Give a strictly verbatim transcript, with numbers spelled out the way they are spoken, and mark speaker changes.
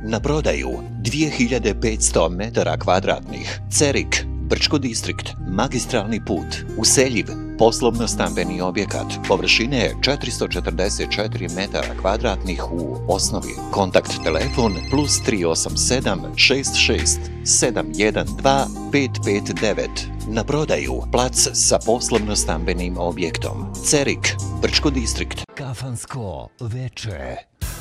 Speaker 1: Na prodaju dvije hiljade petsto metara kvadratnih. Cerik, Brčko distrikt, magistralni put, useljiv, poslovno-stambeni objekat, površine četiristo četrdeset četiri metara kvadratnih u osnovi. Kontakt telefon plus tri osam sedam šest šest sedam jedan dva pet pet devet. Na prodaju plac sa poslovno-stambenim objektom. Cerik, Brčko distrikt.
Speaker 2: Kafansko veče.